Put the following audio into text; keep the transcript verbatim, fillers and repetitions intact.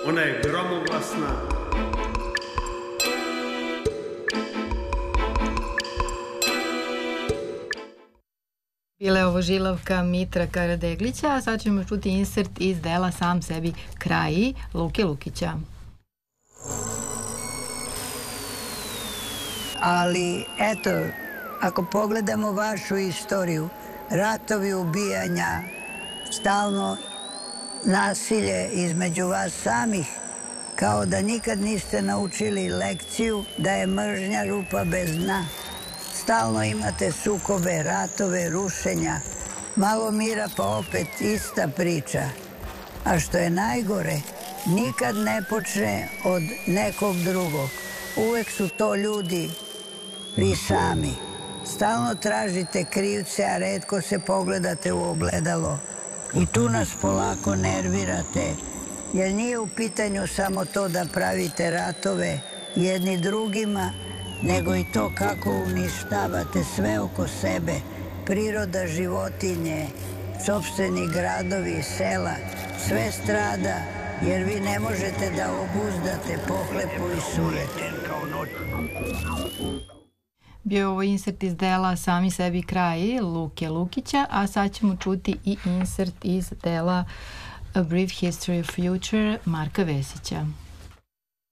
Ona je gromoglasna. Bila je ovo žilavka Mitra Karadeglića, a sad ćemo čuti insert iz dela Sam sebi kraji Luke Lukića. Ali, eto, ako pogledamo vašu istoriju, ratovi, ubijanja, stalno nasilje između vas samih, kao da nikad niste naučili lekciju da je mržnja rupa bez dna. Stalno imate sukobe, ratove, rušenja, malo mira pa opet ista priča. A što je najgore, nikad ne počne od nekog drugog. Uvek su to ljudi vi sami. Stalno tražite krivce, a retko se pogledate u ogledalo. I tu nas polako nervirate, jer nije u pitanju samo to da pravite ratove jedni drugima, nego i to kako uništavate sve oko sebe, priroda, životinje, sopstveni gradovi, sela, sve strada, jer vi ne možete da obuzdate pohlepu i sujetu. Bio je ovo insert iz dela Sami sebi kraji Luke Lukića, a sad ćemo čuti i insert iz dela A Brief History of Future Marka Vesića.